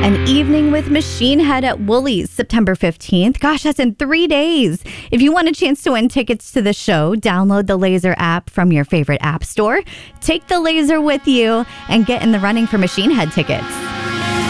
An evening with Machine Head at Woolies, September 15th. Gosh, that's in 3 days. If you want a chance to win tickets to the show, download the Laser app from your favorite app store. Take the Laser with you and get in the running for Machine Head tickets.